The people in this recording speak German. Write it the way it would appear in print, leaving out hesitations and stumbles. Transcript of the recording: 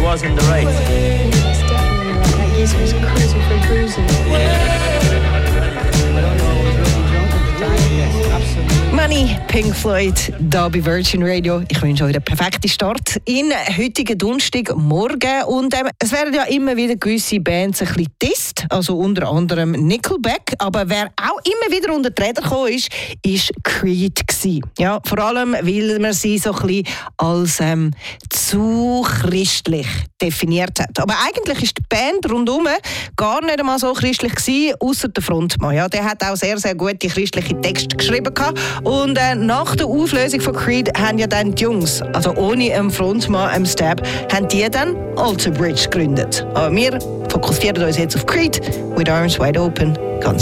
was in the race. Yes, definitely. He was cruising for cruising. Money, Pink Floyd, hier bei Virgin Radio. Ich wünsche euch den perfekten Start in heutigen Donnerstagmorgen. Und es werden ja immer wieder gewisse Bands ein bisschen getestet, also unter anderem Nickelback. Aber wer auch immer wieder unter die Räder gekommen ist, ist Creed gewesen. Ja, vor allem, weil man sie so ein bisschen als zu christlich definiert hat. Aber eigentlich ist die Band rundherum gar nicht einmal so christlich gewesen, ausser der Frontmann. Ja, der hat auch sehr, sehr gute christliche Texte geschrieben gehabt. Und nach der Auflösung von Creed haben ja dann die Jungs, also ohne einen Frontmann, Stab, haben die dann Alter Bridge gegründet. Aber wir fokussieren uns jetzt auf Creed, With Arms Wide Open. Ganz